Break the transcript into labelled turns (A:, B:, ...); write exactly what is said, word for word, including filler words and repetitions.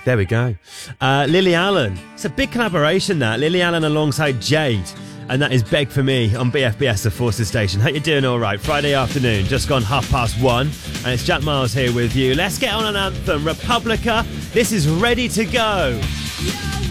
A: There we go. Uh, Lily Allen. It's a big collaboration, that. Lily Allen alongside Jade. And that is Beg For Me on B F B S, the Forces Station. Hope you're doing all right. Friday afternoon, just gone half past one. And it's Jack Miles here with you. Let's get on an anthem. Republica, this is Ready To Go.